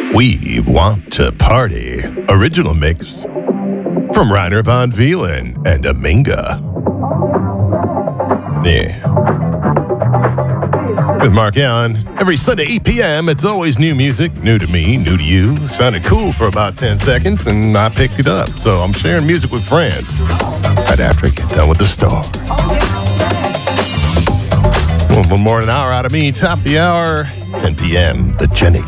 We Want to Party. Original mix from Reiner Von Vielen and Aminga. Yeah. With Mark Allen. Every Sunday, 8 p.m., it's always new music. New to me, new to you. Sounded cool for about 10 seconds, and I picked it up. So I'm sharing music with friends right after I get done with the store. One more than an hour out of me. Top of the hour, 10 p.m., The Genic